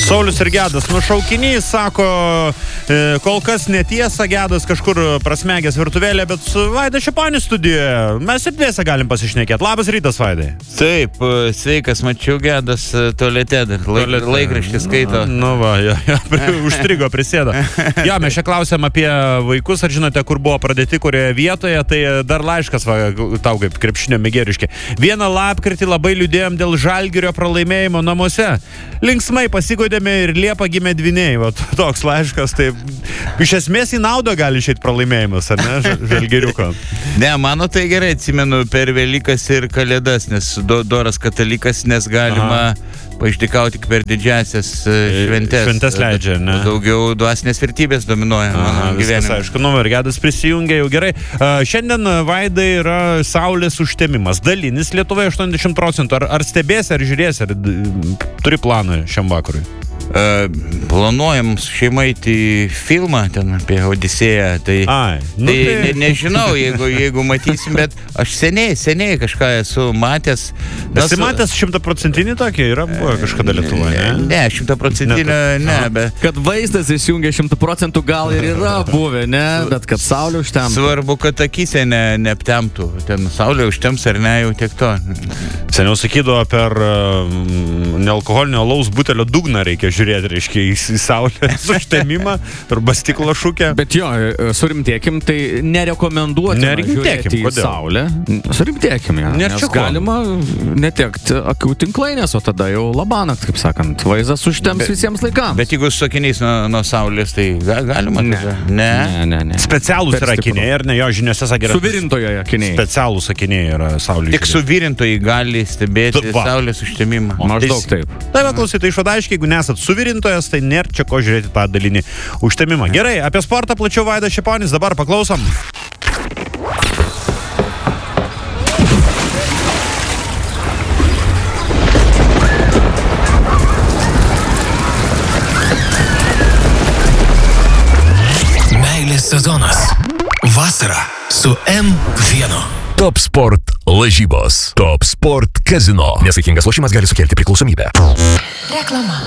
Saulius ir Gedas. Šaukinys sako, kol kas netiesa, Gedas kažkur prasmegęs virtuvėlė, bet su Vaida Šeponis studijoje. Mes ir dviese galim pasišnekėti. Labas rytas, Vaidai. Taip, sveikas, mačiau Gedas tualete, laikraštį skaito. Nu va, užstrigo, prisėdo. Jo, mes čia klausėm apie vaikus, ar žinote, kur buvo pradėti, kurioje vietoje, tai dar laiškas va, tau kaip krepšinio mėgėriškė. 1 lapkritį labai liūdėjom dėl Žalgirio pralaimėjimo namuose. Linksmai pasigodėme ir Liepą gimė dvyniai. Va, toks laiškas, tai iš esmės į naudą gali išeit pralaimėjimas, ar ne, Žalgiriuko? Ne, mano tai gerai, atsimenu per Velykas ir Kalėdas, nes doras katalikas, nes galima paišdykauti tik per didžiasias šventes. Šventes leidžia, ne? Daugiau dvasinės vertybės dominuoja mano gyvenime. Aišku, ir Gedas prisijungia jau gerai. Šiandien, Vaidai, yra saulės užtemimas. Dalinis Lietuvoje 80%. Ar stebėsi, ar žiūrėsi, ar turi planą šiam vakarui? Planuojam šeimai į filmą ten apie Odisėją, tai nežinau, jeigu matysim, bet aš seniai kažką esu matęs. Esi matęs 100% tokį, yra buvo kažkada Lietuvoje, ne? Ne, 100% ne, bet... Kad vaizdas įsijungia 100% gal ir yra buvę, ne, bet kad saulė užtemtų. Svarbu, kad akise neaptemtų. Ten saulė užtems ar ne, jau tiek to. Seniau sakydavo, per nealkoholinio alaus butelio dugną reikia žiūrėti, reiškia, į saulės užtemimą arba stiklo šukę. Bet jo, surimtėkim, tai nerekomenduotina žiūrėti į saulę. Surimtėkim, ja, nes galima netekti akių tinklainės, o tada jau labanakt, kaip sakant, vaizdas užtems visiems laikams. Bet jeigu su akiniais nuo saulės, tai galima? Ne. Specialūs yra akiniai, ar ne, jo žiniuose sakė, suvirintoje akiniai. Specialūs akiniai yra saulė. Tik suvirintojai gali stebėti saulės užtemimą. Maždaug taip. Tai va, klausytai, išvada aiškiai, jeigu nesat suvirintojas, tai nėra čia ko žiūrėti tą dalinį užtemimą. Gerai, apie sportą plačiau Vaidas Šeponis, dabar paklausom. Meilės sezonas. Vasara su M1. Top Sport lažybos. Top Sport Casino. Nesaikingas lošimas gali sukelti priklausomybę. Reklama.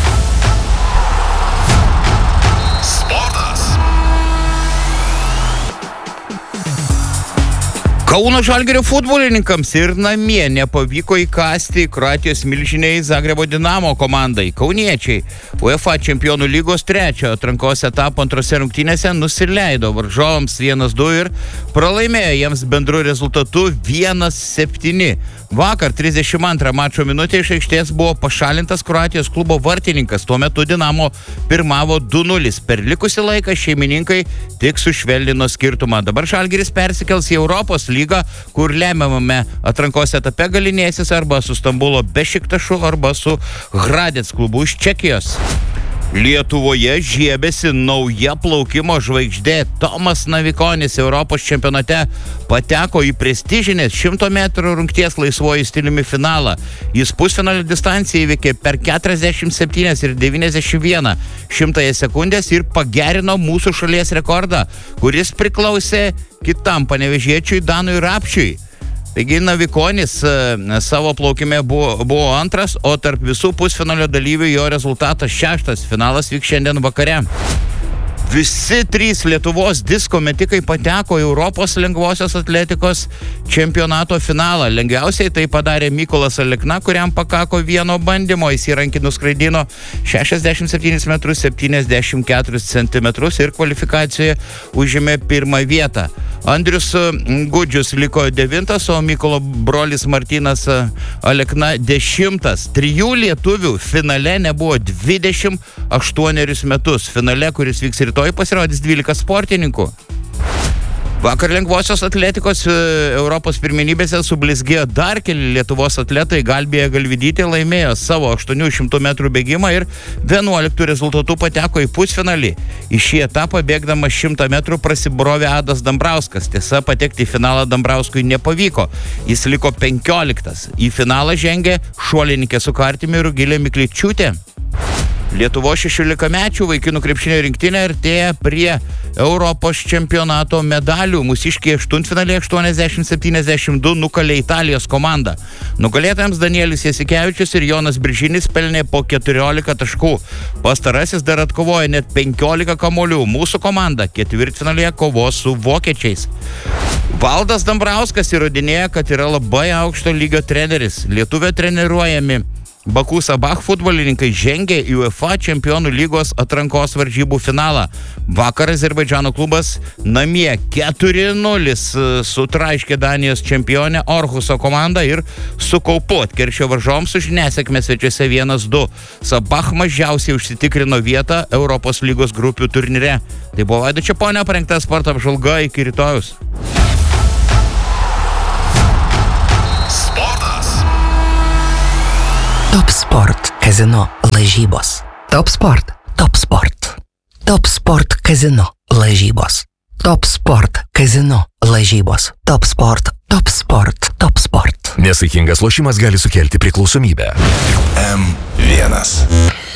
Kauno Žalgirio futbolininkams ir namie nepavyko įkasti Kroatijos milžiniai Zagrebo Dinamo komandai. Kauniečiai UEFA Čempionų lygos 3 atrankos etapo antrose rungtynėse nusileido varžovams 1-2 ir pralaimėjo jiems bendru rezultatu 1-7. Vakar 32 mačo minutė iš aikštės buvo pašalintas Kroatijos klubo vartininkas. Tuo metu Dinamo pirmavo 2-0. Per likusį laiką šeimininkai tik sušvelnino skirtumą. Dabar Žalgiris persikels į Europos lygą, kur lemiamame atrankos etape galinėsis arba su Stambulo Bešiktašu, arba su Hradec klubu iš Čekijos. Lietuvoje žiebėsi nauja plaukimo žvaigždė. Tomas Navikonis Europos čempionate pateko į prestižinės 100 metrų rungties laisvuoju stiliumi finalą. Jis pusfinalio distanciją įveikė per 47 ir 91 šimtąją sekundės ir pagerino mūsų šalies rekordą, kuris priklausė kitam panevėžiečiui Danui Rapšiui. Taigi Navikonis savo plaukime buvo antras, o tarp visų pusfinalio dalyvių jo rezultatas 6. Finalas vyks šiandien vakare. Visi 3 Lietuvos disko metikai pateko į Europos lengvosios atletikos čempionato finalą. Lengviausiai tai padarė Mykolas Alekna, kuriam pakako vieno bandymo. Jis į rankį nuskraidino 67 metrus 74 centimetrus ir kvalifikacijoje užėmė 1 vietą. Andrius Gudžius liko 9, o Mykolo brolis Martynas Alekna 10. 3 lietuvių finale nebuvo 28 metus. Finale, kuris vyks rytoj, pasirodys 12 sportininkų. Vakar lengvosios atletikos Europos pirmenybėse sublizgėjo dar keli Lietuvos atletai. Galbėje Galvidytė laimėjo savo 800 metrų bėgimą ir 11 rezultatų pateko į pusfinalį. Į šį etapą bėgdamas 100 metrų prasibrovė Adas Dambrauskas. Tiesa, patekti į finalą Dambrauskui nepavyko. Jis liko 15. Į finalą žengė šuolininkė su kartimi Rugilė Mikličiūtė. Lietuvos 16-mečių vaikinų krepšinio rinktinė artėja prie Europos čempionato medalių. Mūsiškiai aštuntfinaliai 80-72 nukalė Italijos komandą. Nugalėtojams Danielis Jasikevičius ir Jonas Biržinis pelnė po 14 taškų. Pastarasis dar atkovojo net 15 kamuolių. Mūsų komanda ketvirtfinalėje kovos su vokiečiais. Valdas Dambrauskas įrodinėja, kad yra labai aukšto lygio treneris. Lietuvio treniruojami Baku Sabah futbolininkai žengė į UEFA čempionų lygos atrankos varžybų finalą. Vakar Azerbaidžano klubas namie 4-0 sutraiškė Danijos čempionę Orhuso komandą ir su kaupu atkeršė varžoms už nesėkmę svečiuose 1-2. Sabah mažiausiai užsitikrino vietą Europos lygos grupių turnyre. Tai buvo Vaido Čeponio parengta sporto apžvalga, iki rytojus. Top Sport Kazino lažybos. Top Sport. Top Sport. Top Sport Kazino lažybos. Top Sport Kazino lažybos. Top Sport. Top Sport. Top Sport. Nesaikingas lošimas gali sukelti priklausomybę. M1.